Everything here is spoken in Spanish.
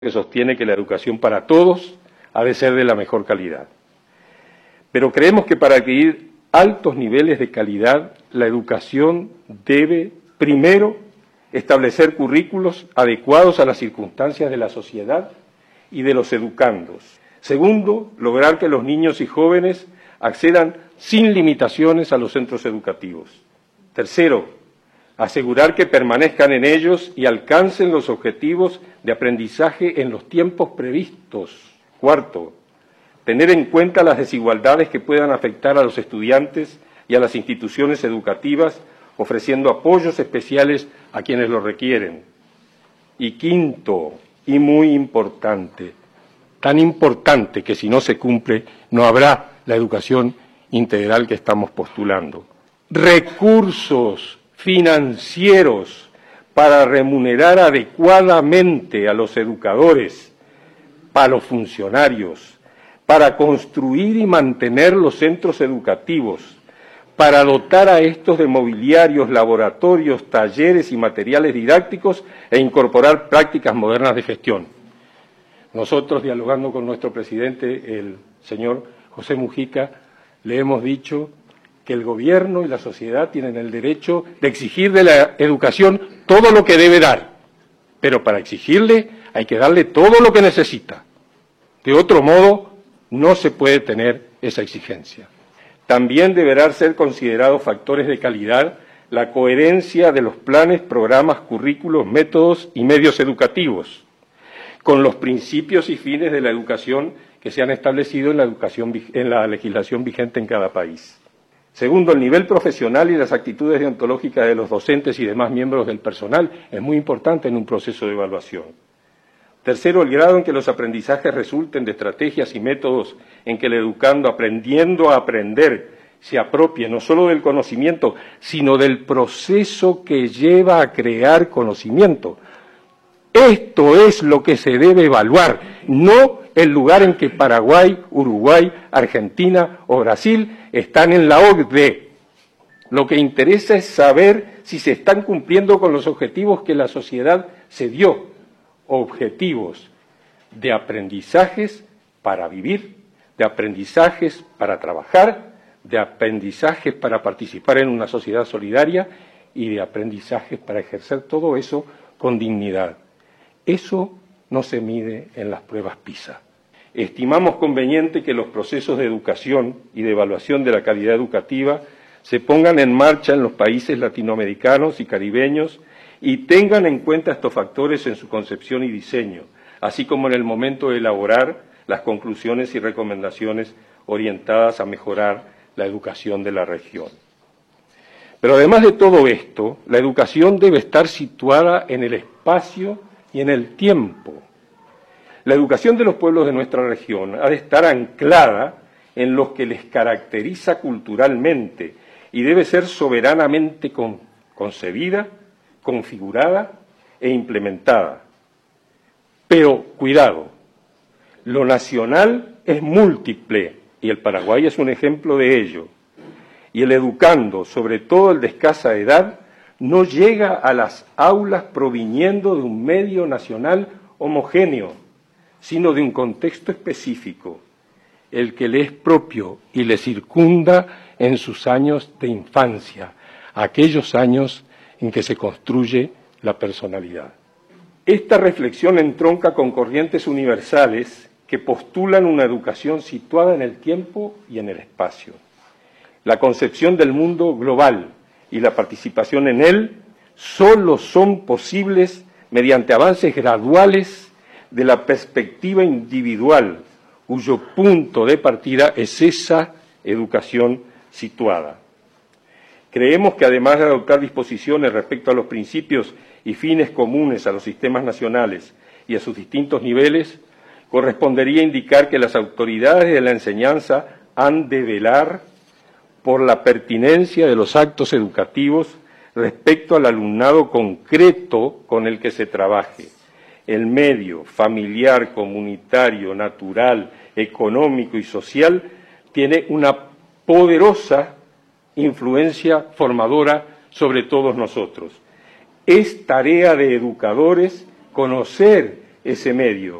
que sostiene que la educación para todos ha de ser de la mejor calidad. Pero creemos que para adquirir altos niveles de calidad, la educación debe, primero, establecer currículos adecuados a las circunstancias de la sociedad y de los educandos. Segundo, lograr que los niños y jóvenes accedan sin limitaciones a los centros educativos. Tercero, asegurar que permanezcan en ellos y alcancen los objetivos de aprendizaje en los tiempos previstos. Cuarto, tener en cuenta las desigualdades que puedan afectar a los estudiantes y a las instituciones educativas, ofreciendo apoyos especiales a quienes lo requieren. Y quinto, y muy importante, tan importante que si no se cumple no habrá la educación integral que estamos postulando. Recursos financieros para remunerar adecuadamente a los educadores, a los funcionarios, para construir y mantener los centros educativos, para dotar a estos de mobiliarios, laboratorios, talleres y materiales didácticos e incorporar prácticas modernas de gestión. Nosotros, dialogando con nuestro presidente, el señor José Mujica, le hemos dicho que el gobierno y la sociedad tienen el derecho de exigir de la educación todo lo que debe dar, pero para exigirle hay que darle todo lo que necesita. De otro modo, no se puede tener esa exigencia. También deberán ser considerados factores de calidad la coherencia de los planes, programas, currículos, métodos y medios educativos, con los principios y fines de la educación que se han establecido en la legislación vigente en cada país. Segundo, el nivel profesional y las actitudes deontológicas de los docentes y demás miembros del personal es muy importante en un proceso de evaluación. Tercero, el grado en que los aprendizajes resulten de estrategias y métodos en que el educando, aprendiendo a aprender, se apropie no solo del conocimiento, sino del proceso que lleva a crear conocimiento. Esto es lo que se debe evaluar, no el lugar en que Paraguay, Uruguay, Argentina o Brasil están en la OCDE. Lo que interesa es saber si se están cumpliendo con los objetivos que la sociedad se dio, objetivos de aprendizajes para vivir, de aprendizajes para trabajar, de aprendizajes para participar en una sociedad solidaria y de aprendizajes para ejercer todo eso con dignidad. Eso no se mide en las pruebas PISA. Estimamos conveniente que los procesos de educación y de evaluación de la calidad educativa se pongan en marcha en los países latinoamericanos y caribeños y tengan en cuenta estos factores en su concepción y diseño, así como en el momento de elaborar las conclusiones y recomendaciones orientadas a mejorar la educación de la región. Pero además de todo esto, la educación debe estar situada en el espacio y en el tiempo. La educación de los pueblos de nuestra región ha de estar anclada en lo que les caracteriza culturalmente y debe ser soberanamente concebida, configurada e implementada. Pero, cuidado, lo nacional es múltiple y el Paraguay es un ejemplo de ello. Y el educando, sobre todo el de escasa edad, no llega a las aulas proviniendo de un medio nacional homogéneo, sino de un contexto específico, el que le es propio y le circunda en sus años de infancia, aquellos años en que se construye la personalidad. Esta reflexión entronca con corrientes universales que postulan una educación situada en el tiempo y en el espacio. La concepción del mundo global y la participación en él solo son posibles mediante avances graduales de la perspectiva individual, cuyo punto de partida es esa educación situada. Creemos que además de adoptar disposiciones respecto a los principios y fines comunes a los sistemas nacionales y a sus distintos niveles, correspondería indicar que las autoridades de la enseñanza han de velar por la pertinencia de los actos educativos respecto al alumnado concreto con el que se trabaje. El medio familiar, comunitario, natural, económico y social tiene una poderosa influencia formadora sobre todos nosotros. Es tarea de educadores conocer ese medio